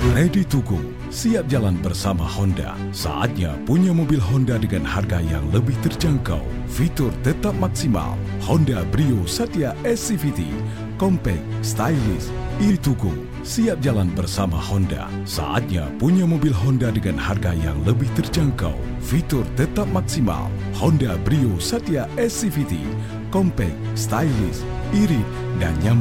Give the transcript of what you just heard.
Ready to go, siap jalan bersama Honda. Saatnya punya mobil Honda dengan harga yang lebih terjangkau. Fitur tetap maksimal. Honda Brio Satya SCVT. Compact, stylish, easy to go. Siap jalan bersama Honda. Saatnya punya mobil Honda dengan harga yang lebih terjangkau. Fitur tetap maksimal. Honda Brio Satya SCVT. Compact, stylish, irit dan nyaman.